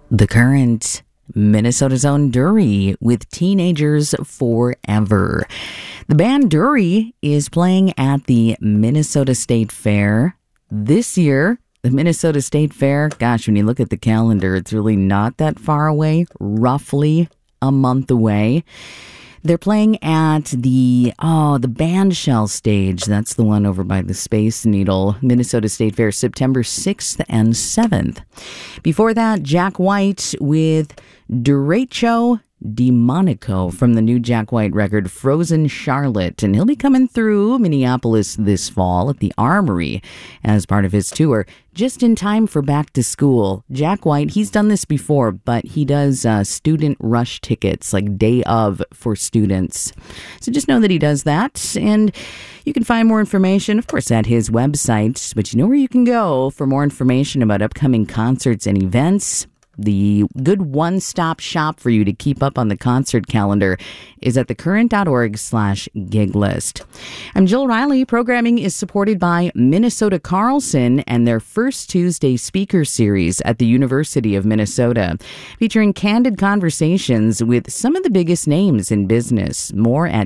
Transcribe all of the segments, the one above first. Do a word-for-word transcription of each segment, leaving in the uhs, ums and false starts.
The Current, Minnesota's own Dury with Teenagers Forever. The band Dury is playing at the Minnesota State Fair this year. The Minnesota State Fair, gosh, when you look at the calendar, it's really not that far away, roughly a month away. They're playing at the, oh, the Bandshell stage. That's the one over by the Space Needle. Minnesota State Fair, September sixth and seventh. Before that, Jack White with Derecho Demonico from the new Jack White record, Frozen Charlotte. And he'll be coming through Minneapolis this fall at the Armory as part of his tour, just in time for back to school. Jack White, he's done this before, but he does uh, student rush tickets, like day of for students. So just know that he does that. And you can find more information, of course, at his website. But you know where you can go for more information about upcoming concerts and events. The good one-stop shop for you to keep up on the concert calendar is at thecurrent.org slash gig list. I'm Jill Riley. Programming is supported by Minnesota Carlson and their First Tuesday speaker series at the University of Minnesota, featuring candid conversations with some of the biggest names in business. More at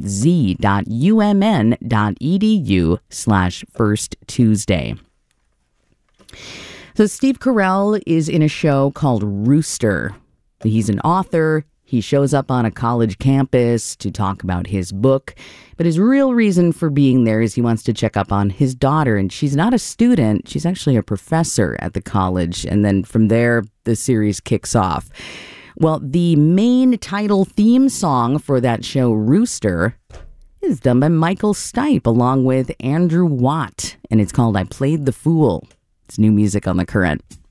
z.umn.edu slash First Tuesday. So Steve Carell is in a show called Rooster. He's an author. He shows up on a college campus to talk about his book. But his real reason for being there is he wants to check up on his daughter. And she's not a student. She's actually a professor at the college. And then from there, the series kicks off. Well, the main title theme song for that show, Rooster, is done by Michael Stipe along with Andrew Watt. And it's called I Played the Fool. It's new music on The Current.